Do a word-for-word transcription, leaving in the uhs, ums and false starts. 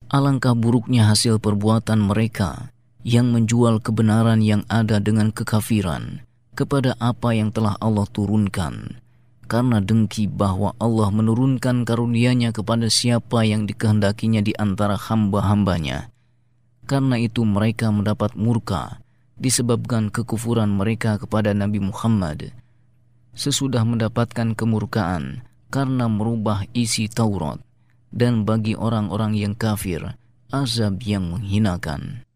Alangkah buruknya hasil perbuatan mereka yang menjual kebenaran yang ada dengan kekafiran kepada apa yang telah Allah turunkan, karena dengki bahwa Allah menurunkan karunia-Nya kepada siapa yang dikehendakinya di antara hamba-hambanya. Karena itu mereka mendapat murka disebabkan kekufuran mereka kepada Nabi Muhammad sesudah mendapatkan kemurkaan karena merubah isi Taurat. Dan bagi orang-orang yang kafir, azab yang menghinakan.